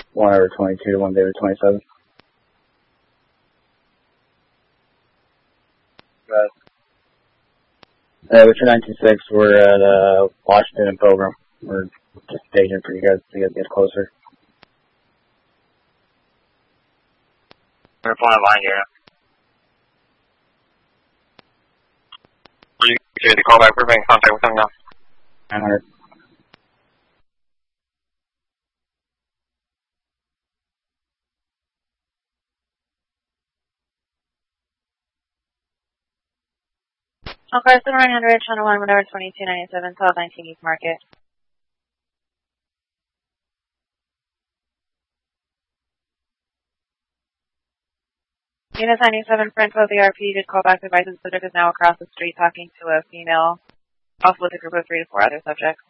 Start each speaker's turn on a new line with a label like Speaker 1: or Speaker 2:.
Speaker 1: one over 22, one David 27. With your 926, we're at Washington and Pilgrim. We're just staging for you guys to get closer.
Speaker 2: We're flying line here. You hear the callback, we're in contact with them now.
Speaker 1: 900.
Speaker 3: Okay, so 900, Channel 1, whatever, 2297, South 19 East Market. Unit 97, Frentville VRP did call back, advises the subject is now across the street talking to a female, also with a group of 3 to 4 other subjects.